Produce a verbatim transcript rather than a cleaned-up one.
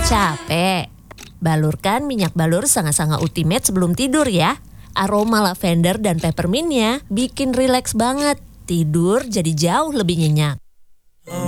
Capek? Balurkan minyak balur Sanga-Sanga Ultimate sebelum tidur ya. Aroma lavender dan peppermintnya bikin rileks banget. Tidur jadi jauh lebih nyenyak.